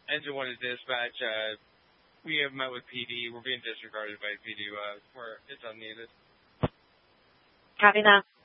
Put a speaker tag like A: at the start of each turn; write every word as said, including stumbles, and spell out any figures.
A: Engine one is dispatch. Uh, we have met with P D. We're being disregarded by P D uh, where it's unneeded.
B: Copy that.